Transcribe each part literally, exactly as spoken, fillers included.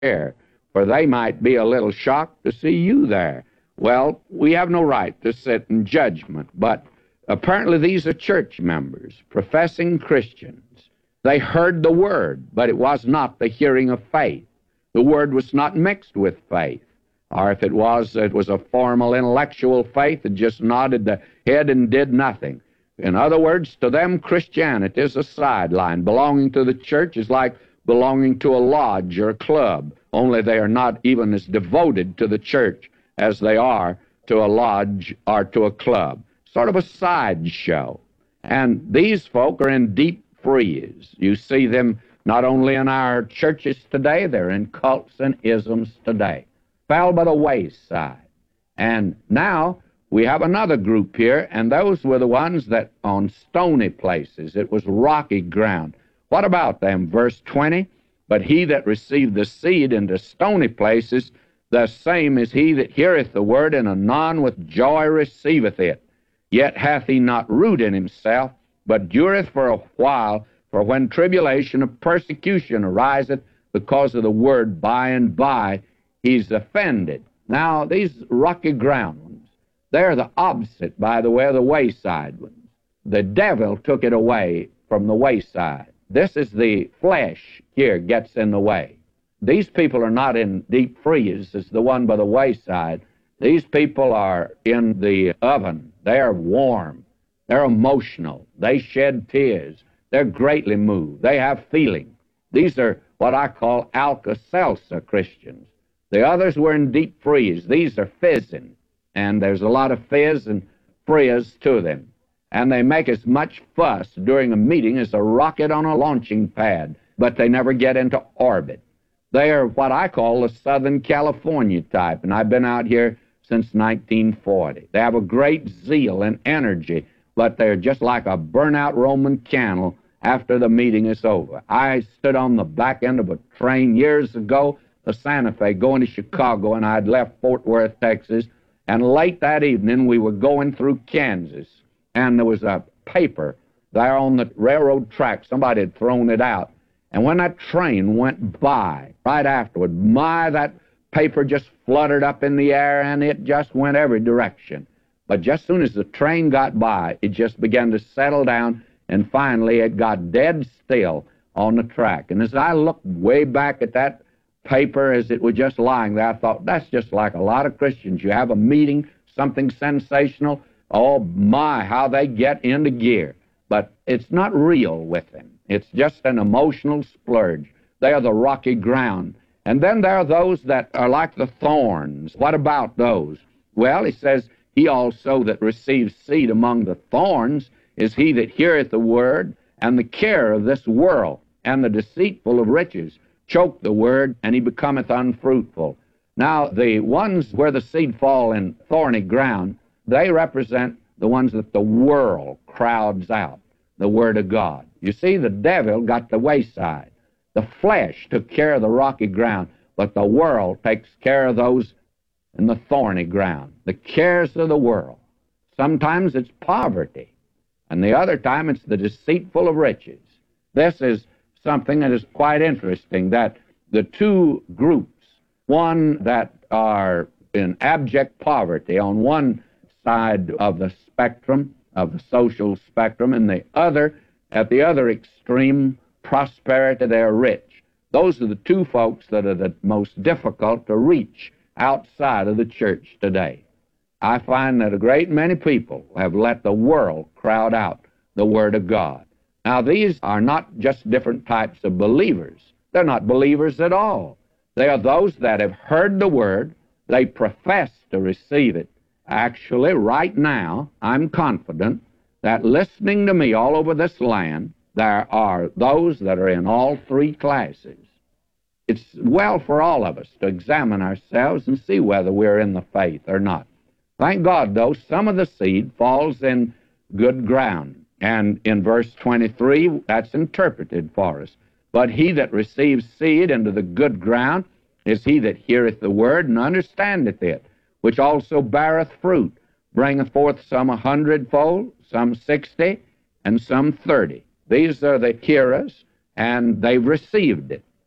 chair, for they might be a little shocked to see you there. Well, we have no right to sit in judgment, but apparently these are church members, professing Christians. They heard the Word, but it was not the hearing of faith. The Word was not mixed with faith. Or if it was, it was a formal intellectual faith that just nodded the head and did nothing. In other words, to them, Christianity is a sideline. Belonging to the church is like belonging to a lodge or a club, only they are not even as devoted to the church as they are to a lodge or to a club. Sort of a sideshow. And these folk are in deep freeze. You see them not only in our churches today, they're in cults and isms today. Fell by the wayside. And now we have another group here, and those were the ones that on stony places, it was rocky ground. What about them? Verse twenty, but he that received the seed into stony places, the same is he that heareth the word, and anon with joy receiveth it. Yet hath he not root in himself, but dureth for a while. For when tribulation of persecution ariseth because of the word, by and by he's offended. Now, these rocky ground ones, they're the opposite, by the way, of the wayside ones. The devil took it away from the wayside. This is the flesh here gets in the way. These people are not in deep freeze as the one by the wayside. These people are in the oven. They are warm. They're emotional. They shed tears. They're greatly moved. They have feeling. These are what I call Alka-Seltzer Christians. The others were in deep freeze. These are fizzing. And there's a lot of fizz and frizz to them. And they make as much fuss during a meeting as a rocket on a launching pad, but they never get into orbit. They are what I call the Southern California type, and I've been out here since nineteen forty. They have a great zeal and energy, but they're just like a burnt-out Roman candle after the meeting is over. I stood on the back end of a train years ago, the Santa Fe, going to Chicago, and I'd left Fort Worth, Texas, and late that evening we were going through Kansas, and there was a paper there on the railroad track. Somebody had thrown it out. And when that train went by, right afterward, my, that paper just fluttered up in the air, and it just went every direction. But just as soon as the train got by, it just began to settle down, and finally it got dead still on the track. And as I looked way back at that paper as it was just lying there, I thought, that's just like a lot of Christians. You have a meeting, something sensational, oh my, how they get into gear. But it's not real with them. It's just an emotional splurge. They are the rocky ground. And then there are those that are like the thorns. What about those? Well, he says, he also that receives seed among the thorns is he that heareth the word, and the care of this world, and the deceitful of riches choke the word, and he becometh unfruitful. Now, the ones where the seed fall in thorny ground, they represent the ones that the world crowds out, the word of God. You see, the devil got the wayside. The flesh took care of the rocky ground, but the world takes care of those in the thorny ground, the cares of the world. Sometimes it's poverty, and the other time it's the deceitful of riches. This is something that is quite interesting, that the two groups, one that are in abject poverty on one side of the spectrum, of the social spectrum, and the other, at the other extreme, prosperity, they're rich. Those are the two folks that are the most difficult to reach outside of the church today. I find that a great many people have let the world crowd out the Word of God. Now, these are not just different types of believers. They're not believers at all. They are those that have heard the Word. They profess to receive it. Actually, right now, I'm confident that listening to me all over this land, there are those that are in all three classes. It's well for all of us to examine ourselves and see whether we're in the faith or not. Thank God, though, some of the seed falls in good ground. And in verse twenty-three, that's interpreted for us. But he that receives seed into the good ground is he that heareth the word and understandeth it, which also beareth fruit, bringeth forth some a hundredfold, some sixty, and some thirty. These are the hearers, and they've received it.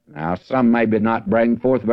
Now, some maybe not bring forth